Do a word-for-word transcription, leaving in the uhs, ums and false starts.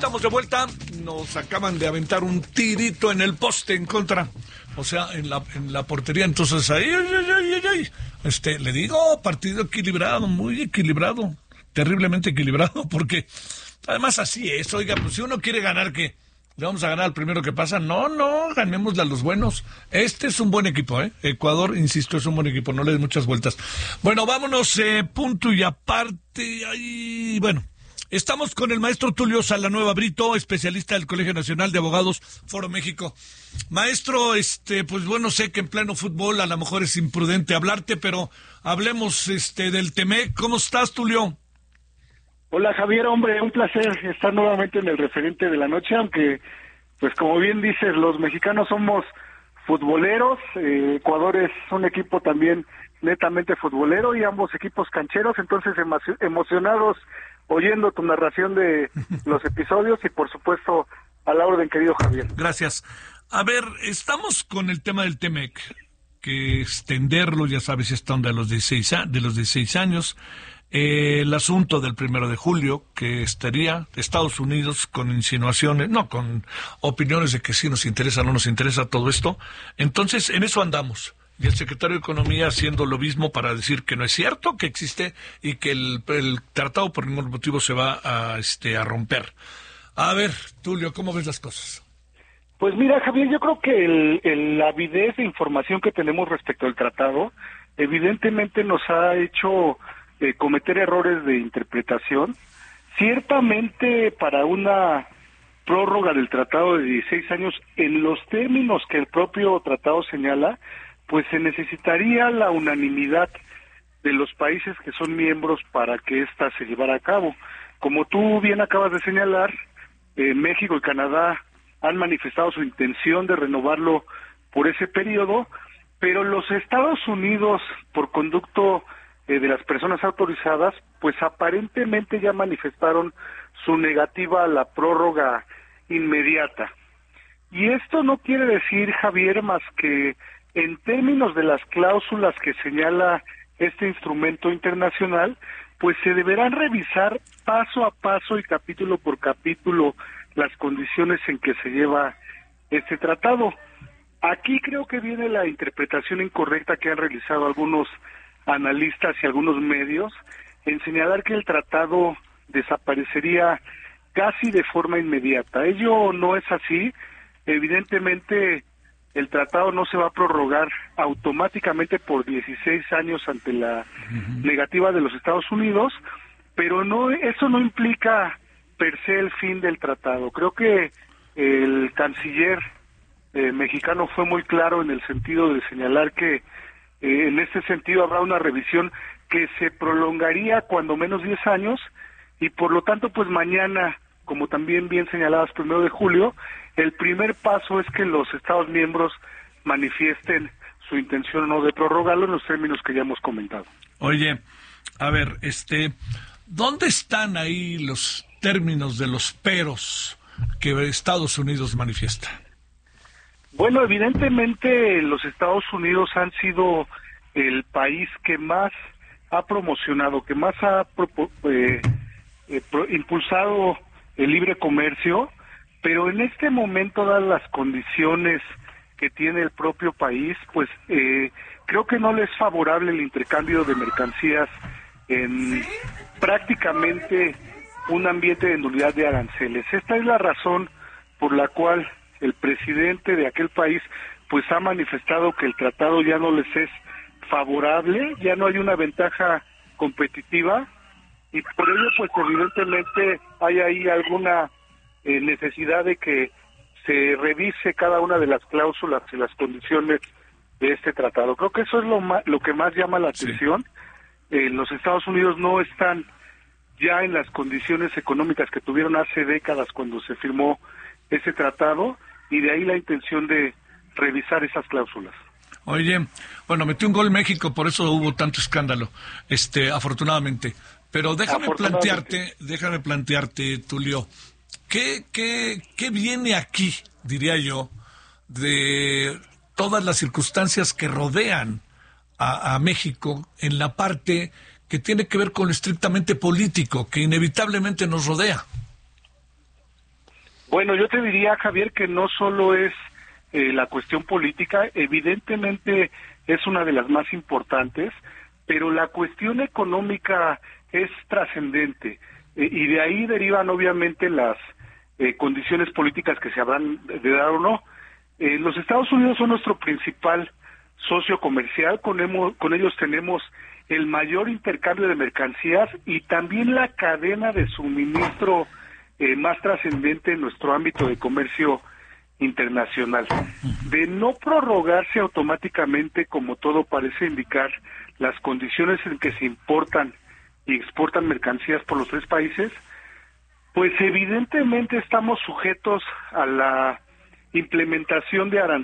estamos de vuelta. Nos acaban de aventar un tirito en el poste en contra. O sea, en la, en la portería. Entonces, ahí, ay, ay, ay, ay. Este, le digo, partido equilibrado, muy equilibrado. Terriblemente equilibrado, porque además así es. Oiga, pues si uno quiere ganar, ¿qué? ¿Le vamos a ganar al primero que pasa? No, no, ganémosle a los buenos. Este es un buen equipo, ¿eh? Ecuador, insisto, es un buen equipo, no le des muchas vueltas. Bueno, vámonos, eh, punto y aparte. Ahí, bueno, estamos con el maestro Tulio Salanueva Brito, especialista del Colegio Nacional de Abogados, Foro México. Maestro, este, pues bueno, sé que en pleno fútbol a lo mejor es imprudente hablarte, pero hablemos este del Temec. ¿Cómo estás, Tulio? Hola Javier, hombre, un placer estar nuevamente en el referente de la noche, aunque, pues como bien dices, los mexicanos somos futboleros, eh, Ecuador es un equipo también netamente futbolero y ambos equipos cancheros, entonces emo- emocionados oyendo tu narración de los episodios y por supuesto a la orden, querido Javier. Gracias. A ver, estamos con el tema del Temec, que extenderlo, ya sabes, está de los dieciséis, de los dieciséis años. Eh, el asunto del primero de julio, que estaría Estados Unidos con insinuaciones, no, con opiniones de que sí nos interesa, no nos interesa todo esto. Entonces, en eso andamos. Y el secretario de Economía haciendo lo mismo para decir que no es cierto, que existe y que el, el tratado por ningún motivo se va a, este, a romper. A ver, Tulio, ¿cómo ves las cosas? Pues mira, Javier, yo creo que el, el, la avidez de información que tenemos respecto al tratado, evidentemente nos ha hecho Eh, cometer errores de interpretación. Ciertamente para una prórroga del tratado de dieciséis años, en los términos que el propio tratado señala, pues se necesitaría la unanimidad de los países que son miembros para que ésta se llevara a cabo. Como tú bien acabas de señalar, eh, México y Canadá han manifestado su intención de renovarlo por ese periodo, pero los Estados Unidos, por conducto Eh, de las personas autorizadas, pues aparentemente ya manifestaron su negativa a la prórroga inmediata. Y esto no quiere decir, Javier, más que en términos de las cláusulas que señala este instrumento internacional, pues se deberán revisar paso a paso y capítulo por capítulo las condiciones en que se lleva este tratado. Aquí creo que viene la interpretación incorrecta que han realizado algunos analistas y algunos medios en señalar que el tratado desaparecería casi de forma inmediata. Ello no es así. Evidentemente el tratado no se va a prorrogar automáticamente por dieciséis años ante la uh-huh. negativa de los Estados Unidos, pero no, eso no implica per se el fin del tratado. Creo que el canciller eh, mexicano fue muy claro en el sentido de señalar que Eh, en este sentido habrá una revisión que se prolongaría cuando menos diez años y por lo tanto pues mañana, como también bien señalabas, primero de julio, el primer paso es que los Estados miembros manifiesten su intención no de prorrogarlo en los términos que ya hemos comentado. Oye, a ver, este, ¿dónde están ahí los términos de los peros que Estados Unidos manifiesta? Bueno, evidentemente los Estados Unidos han sido el país que más ha promocionado, que más ha eh, eh, pro, impulsado el libre comercio, pero en este momento, dadas las condiciones que tiene el propio país, pues eh, creo que no le es favorable el intercambio de mercancías en prácticamente un ambiente de nulidad de aranceles. Esta es la razón por la cual el presidente de aquel país pues ha manifestado que el tratado ya no les es favorable, ya no hay una ventaja competitiva y por ello pues evidentemente hay ahí alguna eh, necesidad de que se revise cada una de las cláusulas y las condiciones de este tratado. Creo que eso es lo más, lo que más llama la atención. Sí. Eh, los Estados Unidos no están ya en las condiciones económicas que tuvieron hace décadas cuando se firmó ese tratado, y de ahí la intención de revisar esas cláusulas. Oye, bueno, metió un gol México, por eso hubo tanto escándalo, este, afortunadamente. Pero déjame plantearte, déjame plantearte, Tulio, ¿qué, qué, qué viene aquí, diría yo, de todas las circunstancias que rodean a, a México en la parte que tiene que ver con lo estrictamente político, que inevitablemente nos rodea? Bueno, yo te diría, Javier, que no solo es eh, la cuestión política, evidentemente es una de las más importantes, pero la cuestión económica es trascendente, eh, y de ahí derivan obviamente las eh, condiciones políticas que se habrán de dar o no. Eh, los Estados Unidos son nuestro principal socio comercial, con, hemos, con ellos tenemos el mayor intercambio de mercancías y también la cadena de suministro eh, más trascendente en nuestro ámbito de comercio internacional. De no prorrogarse automáticamente, como todo parece indicar, las condiciones en que se importan y exportan mercancías por los tres países, pues evidentemente estamos sujetos a la implementación de aranceles